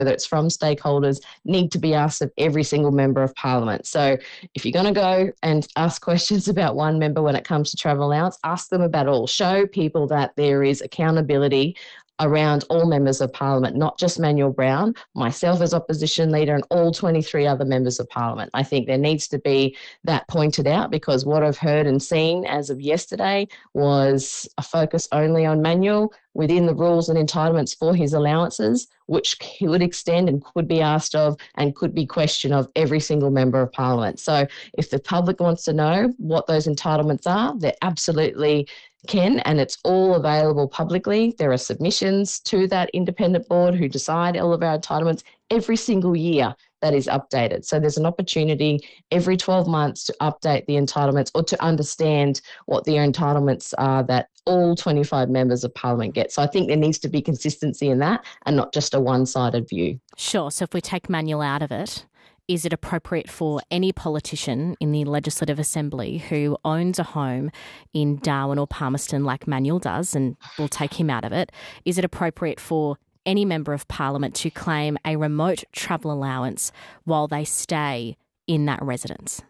whether it's from stakeholders, need to be asked of every single member of parliament. So if you're going to go and ask questions about one member when it comes to travel allowance, ask them about all. Show people that there is accountability around all members of parliament, not just Manuel Brown, myself as opposition leader, and all 23 other members of parliament. I think there needs to be that pointed out, because what I've heard and seen as of yesterday was a focus only on Manuel within the rules and entitlements for his allowances, which could extend and could be asked of and could be questioned of every single member of parliament. So if the public wants to know what those entitlements are, they're absolutely can, and it's all available publicly. There are submissions to that independent board who decide all of our entitlements every single year. That is updated. So there's an opportunity every 12 months to update the entitlements or to understand what the entitlements are that all 25 members of parliament get. So I think there needs to be consistency in that and not just a one-sided view. Sure. So if we take Manuel out of it, is it appropriate for any politician in the Legislative Assembly who owns a home in Darwin or Palmerston like Manuel does, and we'll take him out of it, is it appropriate for any member of parliament to claim a remote travel allowance while they stay in that residence?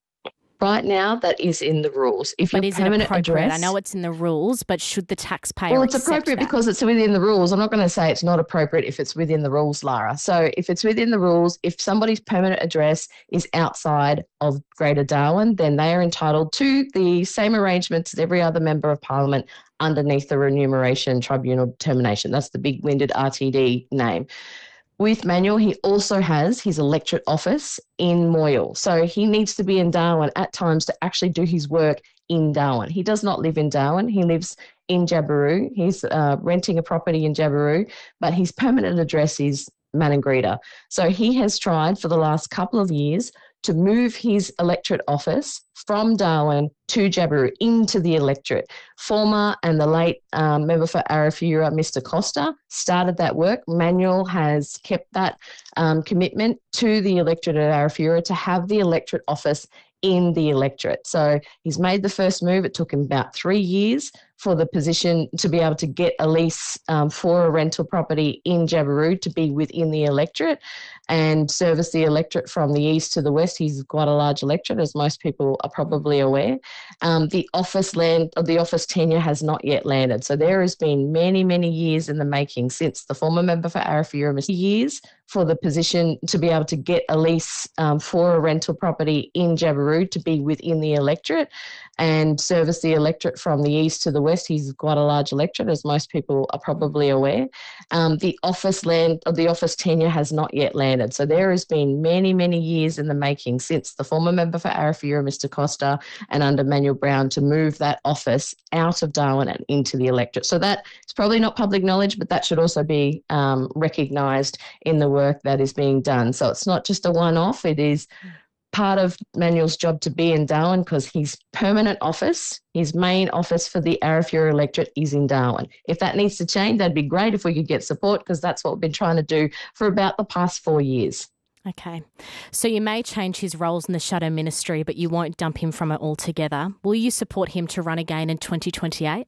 Right now, that is in the rules. If but your is it permanent appropriate? address, I know it's in the rules, but should the taxpayer well, it's accept appropriate that? because it's within the rules. I'm not going to say it's not appropriate if it's within the rules, Lara. So if it's within the rules, if somebody's permanent address is outside of Greater Darwin, then they are entitled to the same arrangements as every other member of parliament underneath the Remuneration Tribunal determination. That's the big-winded RTD name. With Manuel, he also has his electorate office in Moyle. So he needs to be in Darwin at times to actually do his work in Darwin. He does not live in Darwin. He lives in Jabiru. He's renting a property in Jabiru, but his permanent address is Maningrida. So he has tried for the last couple of years to move his electorate office from Darwin to Jabiru into the electorate. Former and the late member for Arafura, Mr. Costa, started that work. Manuel has kept that commitment to the electorate at Arafura to have the electorate office in the electorate. So he's made the first move. It took him about 3 years for the position to be able to get a lease for a rental property in Jabiru to be within the electorate and service the electorate from the east to the west. He's quite a large electorate, as most people are probably aware. The office tenure has not yet landed. So there has been many, many years in the making since the former member for Arafura, years for the position to be able to get a lease for a rental property in Jabiru to be within the electorate and service the electorate from the east to the west. He's quite a large electorate, as most people are probably aware. The office tenure has not yet landed. So there has been many, many years in the making since the former member for Arafura, Mr. Costa, and under Manuel Brown to move that office out of Darwin and into the electorate. So that is probably not public knowledge, but that should also be recognised in the work that is being done. So it's not just a one-off. It is part of Manuel's job to be in Darwin because his permanent office, his main office for the Arafura electorate is in Darwin. If that needs to change, that'd be great if we could get support, because that's what we've been trying to do for about the past 4 years. Okay. So you may change his roles in the shadow ministry, but you won't dump him from it altogether. Will you support him to run again in 2028?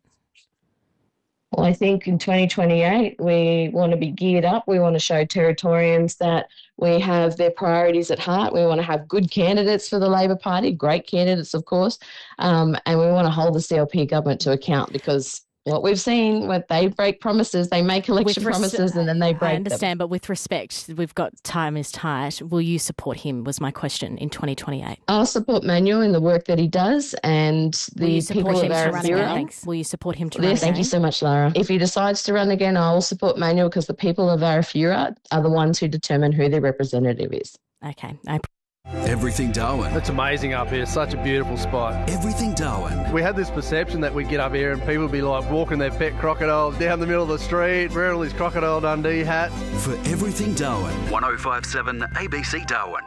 Well, I think in 2028, we want to be geared up. We want to show Territorians that we have their priorities at heart. We want to have good candidates for the Labor Party, great candidates, of course, and we want to hold the CLP government to account, because what we've seen, when they break promises, they make election promises and then they break them. I understand, but with respect, we've got time is tight. Will you support him, was my question, in 2028? I'll support Manuel in the work that he does, and the people of Arafura. Will you support him to run again? Thank you so much, Lara. If he decides to run again, I will support Manuel, because the people of Arafura are the ones who determine who their representative is. Okay. Everything Darwin. It's amazing up here. Such a beautiful spot. Everything Darwin. We had this perception that we'd get up here and people would be like walking their pet crocodile down the middle of the street, wearing all these Crocodile Dundee hats. For Everything Darwin. 105.7 ABC Darwin.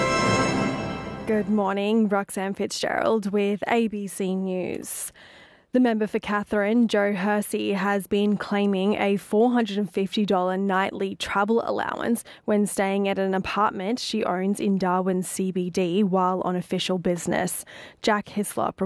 Good morning, Roxanne Fitzgerald with ABC News. The member for Katherine, Joe Hersey, has been claiming a $450 nightly travel allowance when staying at an apartment she owns in Darwin CBD while on official business. Jack Hislop